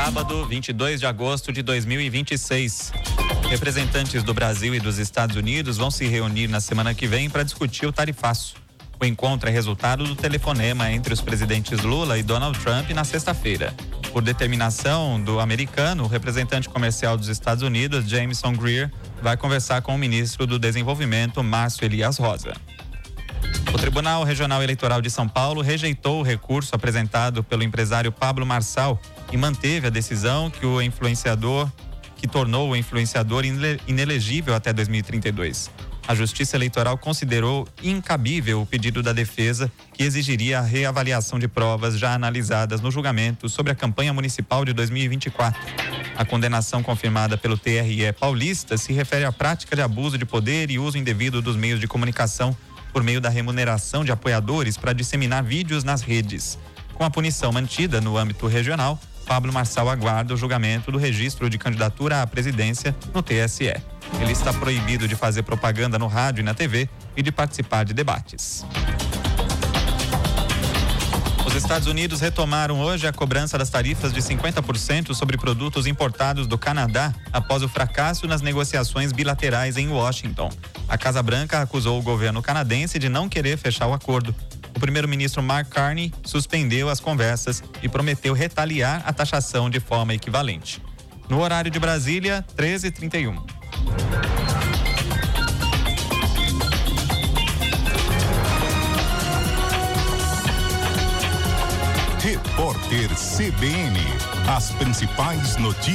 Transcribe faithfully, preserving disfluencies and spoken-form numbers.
Sábado, vinte e dois de agosto de dois mil e vinte e seis. Representantes do Brasil e dos Estados Unidos vão se reunir na semana que vem para discutir o tarifaço. O encontro é resultado do telefonema entre os presidentes Lula e Donald Trump na sexta-feira. Por determinação do americano, o representante comercial dos Estados Unidos, Jameson Greer, vai conversar com o ministro do Desenvolvimento, Márcio Elias Rosa. O Tribunal Regional Eleitoral de São Paulo rejeitou o recurso apresentado pelo empresário Pablo Marçal e manteve a decisão que o influenciador, que tornou o influenciador inelegível até dois mil e trinta e dois. A Justiça Eleitoral considerou incabível o pedido da defesa, que exigiria a reavaliação de provas já analisadas no julgamento sobre a campanha municipal de dois mil e vinte e quatro. A condenação confirmada pelo T R E paulista se refere à prática de abuso de poder e uso indevido dos meios de comunicação por meio da remuneração de apoiadores para disseminar vídeos nas redes. Com a punição mantida no âmbito regional, Pablo Marçal aguarda o julgamento do registro de candidatura à presidência no T S E. Ele está proibido de fazer propaganda no rádio e na T V e de participar de debates. Os Estados Unidos retomaram hoje a cobrança das tarifas de cinquenta por cento sobre produtos importados do Canadá após o fracasso nas negociações bilaterais em Washington. A Casa Branca acusou o governo canadense de não querer fechar o acordo. O primeiro-ministro Mark Carney suspendeu as conversas e prometeu retaliar a taxação de forma equivalente. No horário de Brasília, treze e trinta e um. Repórter C B N. As principais notícias.